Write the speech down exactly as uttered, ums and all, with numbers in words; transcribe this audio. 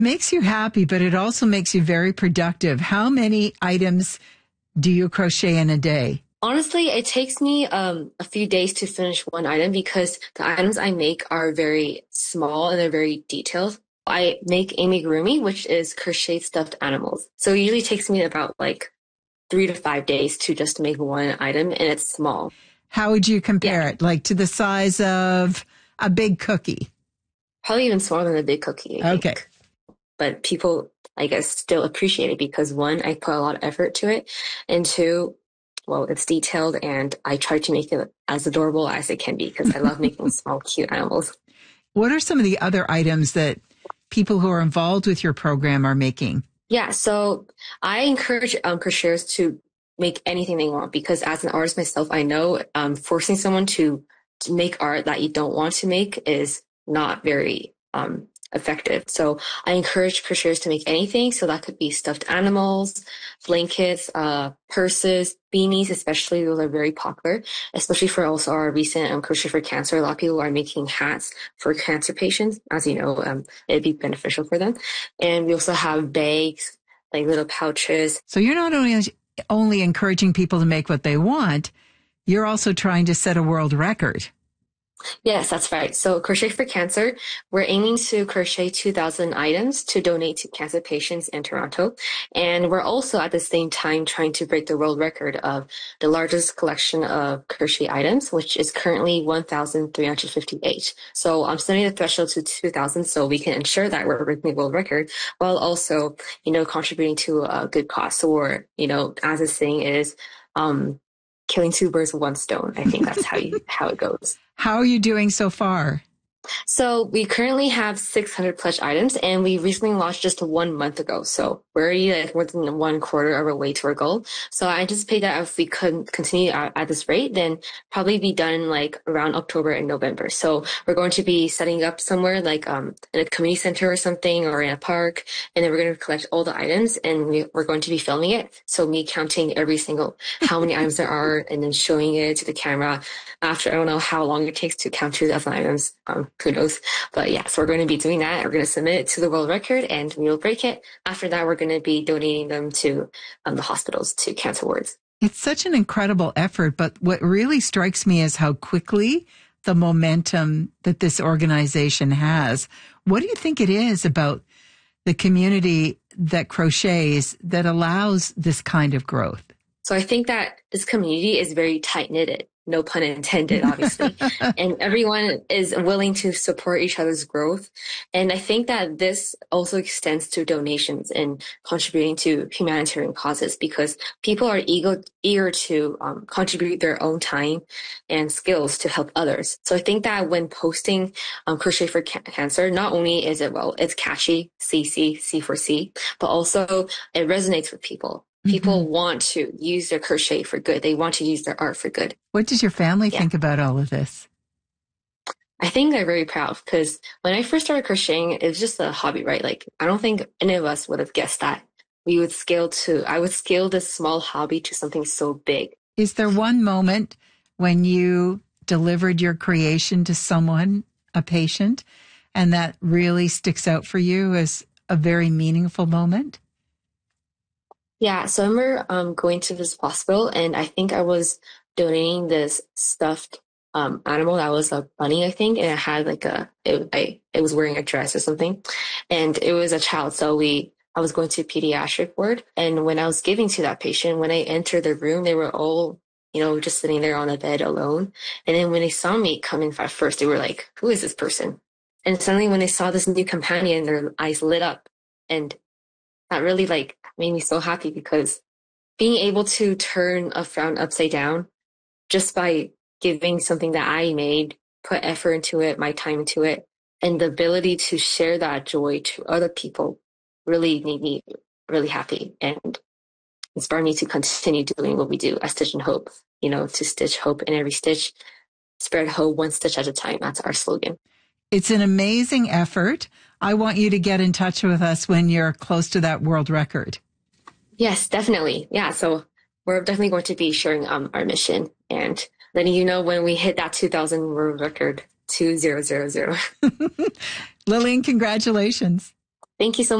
Makes you happy, but it also makes you very productive. How many items do you crochet in a day? Honestly, it takes me um, a few days to finish one item because the items I make are very small and they're very detailed. I make amigurumi, which is crocheted stuffed animals. So it usually takes me about like three to five days to just make one item, and it's small. How would you compare Yeah. it? Like to the size of a big cookie? Probably even smaller than a big cookie, I Okay. think. But people, I guess, still appreciate it because one, I put a lot of effort to it, and two, well, it's detailed and I try to make it as adorable as it can be because I love making small, cute animals. What are some of the other items that people who are involved with your program are making? Yeah, so I encourage um, crocheters to make anything they want because as an artist myself, I know um, forcing someone to, to make art that you don't want to make is not very um, effective. So I encourage crocheters to make anything. So that could be stuffed animals, blankets, uh, purses, beanies, especially those are very popular, especially for also our recent um, Crochet for Cancer. A lot of people are making hats for cancer patients. As you know, um, it'd be beneficial for them. And we also have bags, like little pouches. So you're not only only encouraging people to make what they want, you're also trying to set a world record. Yes, that's right. So Crochet for Cancer, we're aiming to crochet two thousand items to donate to cancer patients in Toronto. And we're also at the same time trying to break the world record of the largest collection of crochet items, which is currently one thousand three hundred fifty-eight. So I'm setting the threshold to two thousand so we can ensure that we're breaking the world record while also, you know, contributing to a good cause. Or, you know, as the saying is, um, killing two birds with one stone. I think that's how you, how it goes. How are you doing so far? So we currently have six hundred plus items and we recently launched just one month ago. So we're already like more than one quarter of our way to our goal. So I anticipate that if we could continue at, at this rate, then probably be done like around October and November. So we're going to be setting up somewhere like um, in a community center or something or in a park. And then we're going to collect all the items and we, we're going to be filming it. So me counting every single, how many items there are and then showing it to the camera after, I don't know how long it takes to count two thousand items. Um, who knows? But yeah, so we're going to be doing that. We're going to submit it to the world record and we will break it. After that, we're going to be donating them to um, the hospitals, to cancer wards. It's such an incredible effort, but what really strikes me is how quickly the momentum that this organization has. What do you think it is about the community that crochets that allows this kind of growth? So I think that this community is very tight-knitted. No pun intended, obviously. And everyone is willing to support each other's growth. And I think that this also extends to donations and contributing to humanitarian causes because people are eager, eager to um, contribute their own time and skills to help others. So I think that when posting um, Crochet for Ca- Cancer, not only is it, well, it's catchy, C C, C for C, but also it resonates with people. People mm-hmm. want to use their crochet for good. They want to use their art for good. What does your family yeah. think about all of this? I think they're very proud because when I first started crocheting, it was just a hobby, right? Like, I don't think any of us would have guessed that we would scale to, I would scale this small hobby to something so big. Is there one moment when you delivered your creation to someone, a patient, and that really sticks out for you as a very meaningful moment? Yeah, so I remember um, going to this hospital and I think I was donating this stuffed um, animal that was a bunny, I think, and it had like a, it, I, it was wearing a dress or something, and it was a child. So we, I was going to a pediatric ward, and when I was giving to that patient, when I entered the room, they were all, you know, just sitting there on a bed alone. And then when they saw me come in at first, they were like, "Who is this person?" And suddenly when they saw this new companion, their eyes lit up, and that really like made me so happy because being able to turn a frown upside down just by giving something that I made, put effort into it, my time into it, and the ability to share that joy to other people really made me really happy and inspired me to continue doing what we do at Stitch and Hope, you know, to stitch hope in every stitch, spread hope one stitch at a time. That's our slogan. It's an amazing effort. I want you to get in touch with us when you're close to that world record. Yes, definitely. Yeah. So we're definitely going to be sharing um, our mission and letting you know when we hit that two thousand world record, two thousand. Lillian, congratulations. Thank you so